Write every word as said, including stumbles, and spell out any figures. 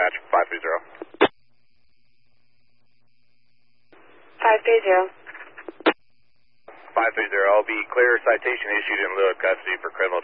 dispatch, five three zero. five three zero. five three zero, I'll be clear citation issued in lieu of custody for criminal